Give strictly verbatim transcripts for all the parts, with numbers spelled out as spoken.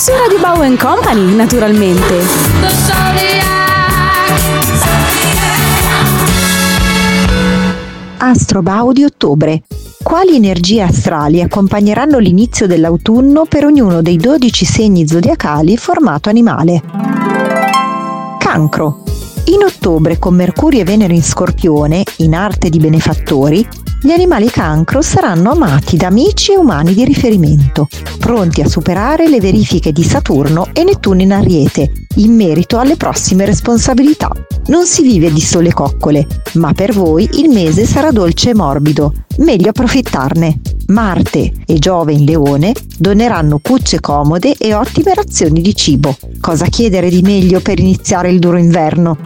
su Radio Bau and Company, naturalmente. Astrobau di ottobre. Quali energie astrali accompagneranno l'inizio dell'autunno per ognuno dei dodici segni zodiacali formato animale? Cancro. In ottobre, con Mercurio e Venere in Scorpione, in arte di benefattori, gli animali cancro saranno amati da amici e umani di riferimento, pronti a superare le verifiche di Saturno e Nettuno in Ariete, in merito alle prossime responsabilità. Non si vive di sole coccole, ma per voi il mese sarà dolce e morbido, meglio approfittarne. Marte e Giove in Leone doneranno cucce comode e ottime razioni di cibo. Cosa chiedere di meglio per iniziare il duro inverno?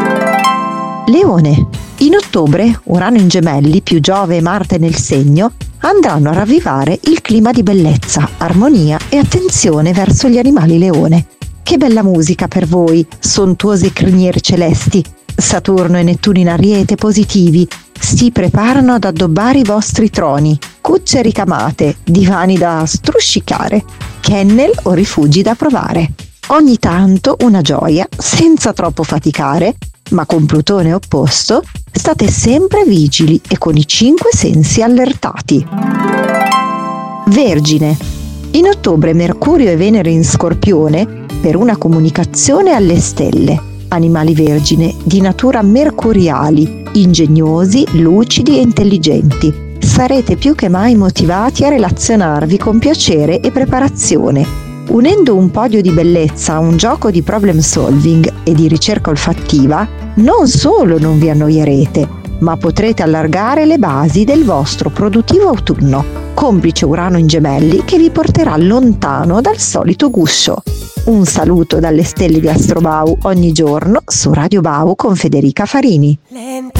Leone. In ottobre, Urano in Gemelli più Giove e Marte nel segno andranno a ravvivare il clima di bellezza, armonia e attenzione verso gli animali leone. Che bella musica per voi, sontuose criniere celesti! Saturno e Nettuno in Ariete positivi si preparano ad addobbare i vostri troni, cucce ricamate, divani da struscicare, kennel o rifugi da provare. Ogni tanto una gioia, senza troppo faticare, ma con Plutone opposto, state sempre vigili e con i cinque sensi allertati. Vergine. In ottobre Mercurio e Venere in Scorpione per una comunicazione alle stelle. Animali vergine di natura mercuriali, ingegnosi, lucidi e intelligenti. Sarete più che mai motivati a relazionarvi con piacere e preparazione. Unendo un podio di bellezza a un gioco di problem solving e di ricerca olfattiva, non solo non vi annoierete, ma potrete allargare le basi del vostro produttivo autunno, complice Urano in Gemelli che vi porterà lontano dal solito guscio. Un saluto dalle stelle di Astrobau ogni giorno su Radio Bau con Federica Farini. Lenta.